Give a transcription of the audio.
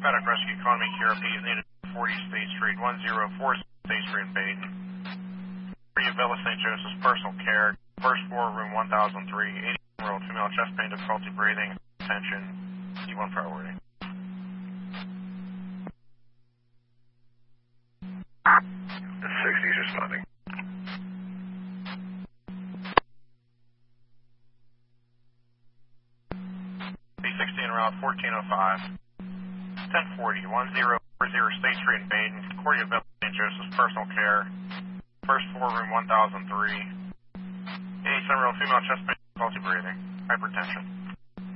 Paramedic Rescue Economy QRP is needed 40 State Street, 104 State Street in Baden. Villa St. Joseph's personal care, first floor, room 1003, 80-year-old female, chest pain, difficulty breathing, tension, E1 priority. The 60s responding. B60 en route, 1405. 1040, 1040 State Street in Baden, Concordia Villa St. Joseph's personal care, first floor, room 1003, 87-year-old female, chest pain, difficulty breathing, hypertension.